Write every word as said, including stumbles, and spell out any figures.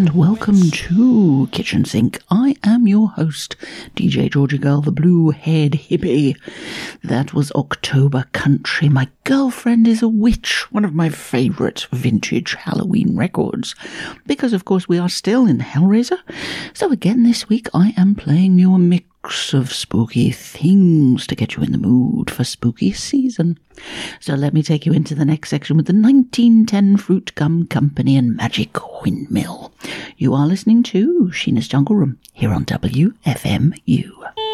and welcome to Kitchen Sink. I am your host, D J Georgie Girl, the blue-haired hippie. That was October Country. My Girlfriend is a Witch, one of my favourite vintage Halloween records, because of course we are still in Hellraiser. So again this week I am playing you a mix of spooky things to get you in the mood for spooky season. So let me take you into the next section with the nineteen ten Fruit Gum Company and Magic Windmill. You are listening to Sheena's Jungle Room here on W F M U.